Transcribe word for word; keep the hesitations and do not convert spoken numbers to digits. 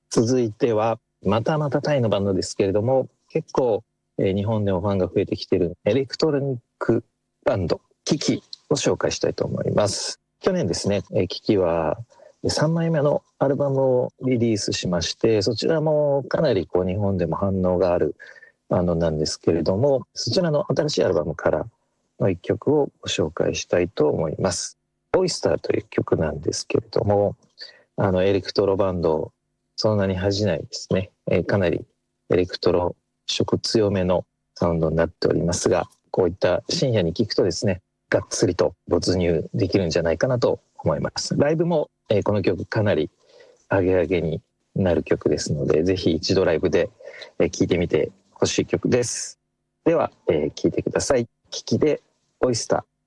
続いてはまたまたタイのバンドですけれども、結構、えー、日本でもファンが増えてきているエレクトロニックバンドキキを紹介したいと思います。去年ですね、えー、キキはさんまいめのアルバムをリリースしまして、そちらもかなりこう日本でも反応があるバンドなんですけれども、そちらの新しいアルバムからの一曲をご紹介したいと思います。オイスターという曲なんですけれども、あのエレクトロバンドそんなに恥じないですね、えー、かなりエレクトロ色強めのサウンドになっておりますが、こういった深夜に聴くとですね、がっつりと没入できるんじゃないかなと思います。ライブも、えー、この曲かなりアゲアゲになる曲ですので、ぜひ一度ライブで聴、えー、いてみてほしい曲です。では、えー、聴いてください。キキでオイスター。